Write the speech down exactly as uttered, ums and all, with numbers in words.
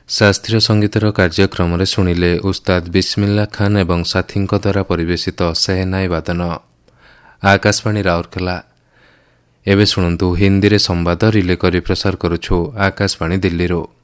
ଶାସ୍ତ୍ରୀୟ ସଙ୍ଗୀତର କାର୍ଯ୍ୟକ୍ରମରେ ଶୁଣିଲେ ଉସ୍ତାଦ ବିସ୍ମିଲ୍ଲା ଖାନ୍ ଏବଂ ସାଥୀଙ୍କ ଦ୍ୱାରା ପରିବେଶିତ ସେହେନାଇ ବାଦନ। ଆକାଶବାଣୀ ରାଉରକେଲା। ଏବେ ଶୁଣନ୍ତୁ ହିନ୍ଦୀରେ ସମ୍ବାଦ ରିଲେ କରି ପ୍ରସାର କରୁଛୁ ଆକାଶବାଣୀ ଦିଲ୍ଲୀରୁ।